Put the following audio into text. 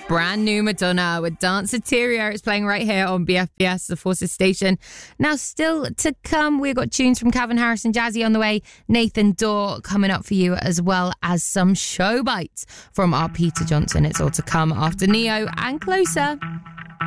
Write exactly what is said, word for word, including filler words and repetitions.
brand new Madonna with Dance Interior. It's playing right here on B F B S, the Forces station. Now, still to come, we've got tunes from Calvin Harris and Jazzy on the way. Nathan Dorr coming up for you, as well as some show bites from our Peter Johnson. It's all to come after Neo and Closer.